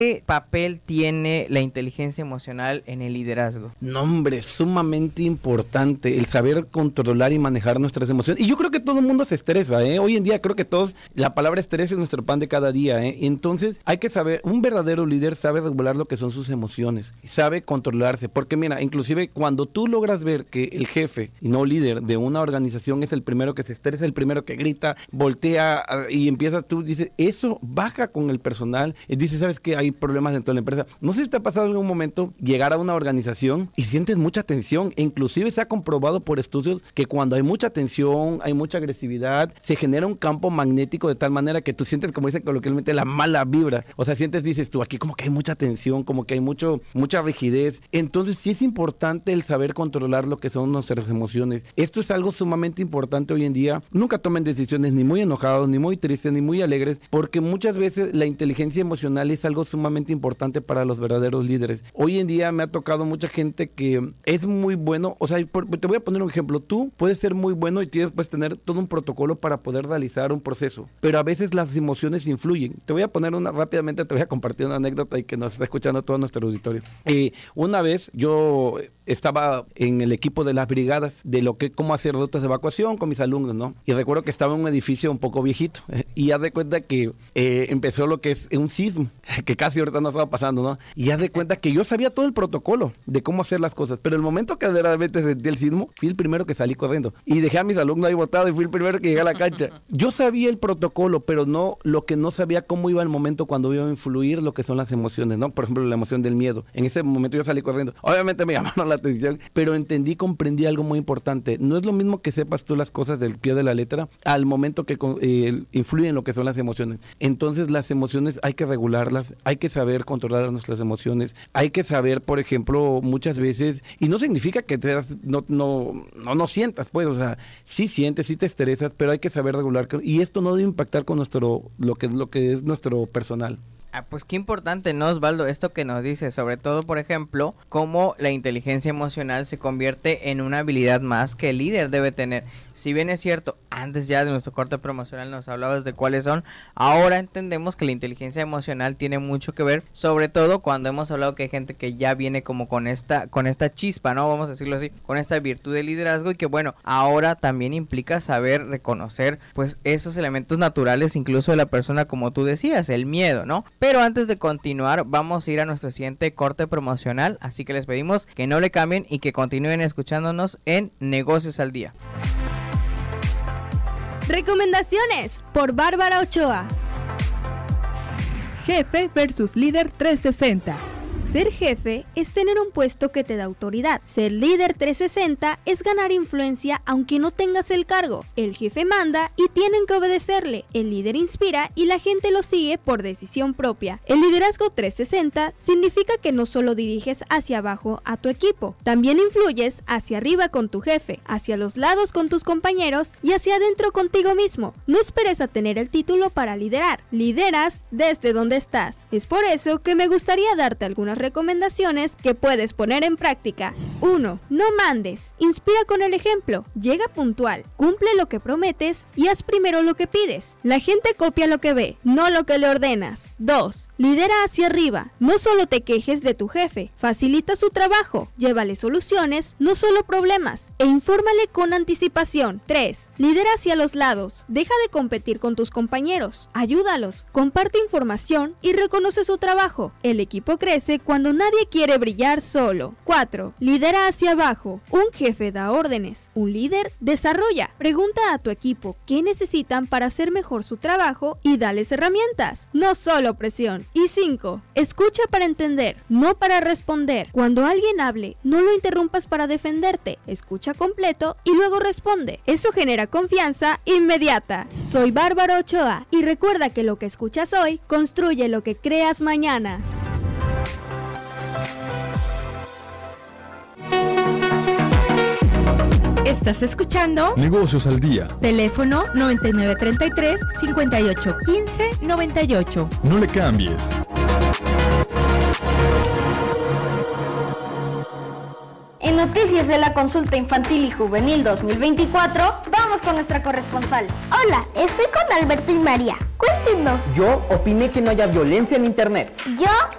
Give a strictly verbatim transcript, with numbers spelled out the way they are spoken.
¿Qué papel tiene la inteligencia emocional en el liderazgo? No, hombre, sumamente importante el saber controlar y manejar nuestras emociones. Y yo creo que todo el mundo se estresa, ¿eh? Hoy en día creo que todos, la palabra estrés es nuestro pan de cada día, ¿eh? Entonces hay que saber, un verdadero líder sabe regular lo que son sus emociones, sabe controlarse, porque mira, inclusive cuando tú logras ver que el jefe y no líder de una organización es el primero que se estresa, el primero que grita, voltea y empiezas tú, dices, eso baja con el personal, y dices, ¿sabes qué? Hay problemas dentro de la empresa. No sé si te ha pasado en algún momento llegar a una organización y sientes mucha tensión, e inclusive se ha comprobado por estudios que cuando hay mucha tensión, hay mucha agresividad, se genera un campo magnético de tal manera que tú sientes, como dicen coloquialmente, la mala vibra. O sea, sientes, dices tú, aquí como que hay mucha tensión, como que hay mucho, mucha rigidez. Entonces sí es importante el saber controlar lo que son nuestras emociones. Esto es algo sumamente importante hoy en día. Nunca tomen decisiones ni muy enojados, ni muy tristes, ni muy alegres, porque muchas veces la inteligencia emocional es algo sumamente sumamente importante para los verdaderos líderes. Hoy en día me ha tocado mucha gente que es muy bueno, o sea, por, te voy a poner un ejemplo, tú puedes ser muy bueno y tienes, puedes tener todo un protocolo para poder realizar un proceso, pero a veces las emociones influyen. Te voy a poner una, rápidamente te voy a compartir una anécdota y que nos está escuchando todo nuestro auditorio. Eh, una vez yo estaba en el equipo de las brigadas de lo que, cómo hacer rutas de evacuación con mis alumnos, ¿no? Y recuerdo que estaba en un edificio un poco viejito, eh, y haz de cuenta que eh, empezó lo que es un sismo, que casi ahorita no estaba pasando, ¿no? Y haz de cuenta que yo sabía todo el protocolo de cómo hacer las cosas, pero el momento que realmente sentí el sismo, fui el primero que salí corriendo y dejé a mis alumnos ahí botados y fui el primero que llegué a la cancha. Yo sabía el protocolo, pero no, lo que no sabía cómo iba el momento cuando iba a influir lo que son las emociones, ¿no? Por ejemplo, la emoción del miedo. En ese momento yo salí corriendo. Obviamente me llamaron la atención, pero entendí, comprendí algo muy importante. No es lo mismo que sepas tú las cosas del pie de la letra al momento que eh, influyen lo que son las emociones. Entonces las emociones hay que regularlas, hay que saber controlar nuestras emociones, hay que saber, por ejemplo, muchas veces, y no significa que te, no, no, no, no sientas, pues, o sea, sí sientes, sí te estresas, pero hay que saber regular, y esto no debe impactar con nuestro, lo que, lo que es nuestro personal. Ah, pues qué importante, ¿no, Osvaldo? Esto que nos dice, sobre todo, por ejemplo, cómo la inteligencia emocional se convierte en una habilidad más que el líder debe tener. Si bien es cierto, antes ya de nuestro corte promocional nos hablabas de cuáles son, ahora entendemos que la inteligencia emocional tiene mucho que ver, sobre todo cuando hemos hablado que hay gente que ya viene como con esta, con esta chispa, ¿no? Vamos a decirlo así, con esta virtud de liderazgo, y que bueno, ahora también implica saber reconocer, pues, esos elementos naturales incluso de la persona, como tú decías, el miedo, ¿no? Pero antes de continuar, vamos a ir a nuestro siguiente corte promocional, así que les pedimos que no le cambien y que continúen escuchándonos en Negocios al Día. Recomendaciones por Bárbara Ochoa. Jefe versus líder trescientos sesenta. Ser jefe es tener un puesto que te da autoridad. Ser líder trescientos sesenta es ganar influencia aunque no tengas el cargo. El jefe manda y tienen que obedecerle. El líder inspira y la gente lo sigue por decisión propia. El liderazgo trescientos sesenta significa que no solo diriges hacia abajo a tu equipo, también influyes hacia arriba con tu jefe, hacia los lados con tus compañeros y hacia adentro contigo mismo. No esperes a tener el título para liderar. Lideras desde donde estás. Es por eso que me gustaría darte algunas recomendaciones que puedes poner en práctica. uno. No mandes. Inspira con el ejemplo. Llega puntual. Cumple lo que prometes y haz primero lo que pides. La gente copia lo que ve, no lo que le ordenas. dos. Lidera hacia arriba. No solo te quejes de tu jefe. Facilita su trabajo. Llévale soluciones, no solo problemas. E infórmale con anticipación. tres. Lidera hacia los lados. Deja de competir con tus compañeros. Ayúdalos. Comparte información y reconoce su trabajo. El equipo crece cuando nadie quiere brillar solo. cuatro. Lidera hacia abajo. Un jefe da órdenes. Un líder desarrolla. Pregunta a tu equipo qué necesitan para hacer mejor su trabajo y dales herramientas. No solo presión. Y cinco. Escucha para entender, no para responder. Cuando alguien hable, no lo interrumpas para defenderte. Escucha completo y luego responde. Eso genera confianza inmediata. Soy Bárbara Ochoa y recuerda que lo que escuchas hoy construye lo que creas mañana. Estás escuchando Negocios al Día. Teléfono noventa y nueve treinta y tres, cincuenta y ocho quince, noventa y ocho. No le cambies. En noticias de la Consulta Infantil y Juvenil dos mil veinticuatro, vamos con nuestra corresponsal. Hola, estoy con Alberto y María. Cuéntenos. Yo opiné que no haya violencia en internet. Yo